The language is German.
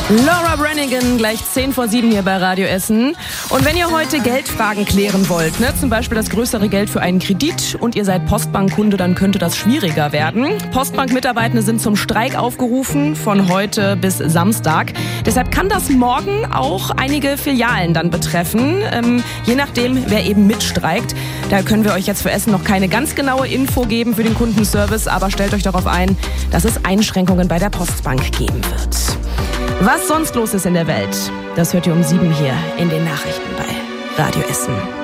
Laura Branigan, gleich 6:10 hier bei Radio Essen. Und wenn ihr heute Geldfragen klären wollt, zum Beispiel das größere Geld für einen Kredit und ihr seid Postbankkunde, dann könnte das schwieriger werden. Postbank-Mitarbeitende sind zum Streik aufgerufen, von heute bis Samstag. Deshalb kann das morgen auch einige Filialen dann betreffen, je nachdem, wer eben mitstreikt. Da können wir euch jetzt für Essen noch keine ganz genaue Info geben für den Kundenservice, aber stellt euch darauf ein, dass es Einschränkungen bei der Postbank geben wird. Was sonst los ist in der Welt, das hört ihr um 7 hier in den Nachrichten bei Radio Essen.